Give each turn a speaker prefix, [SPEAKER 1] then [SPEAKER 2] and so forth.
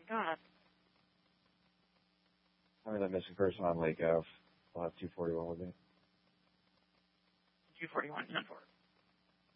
[SPEAKER 1] God.
[SPEAKER 2] I mean, that missing person on Lake Ave. I'll have 241 with me.
[SPEAKER 1] 241, 10-4.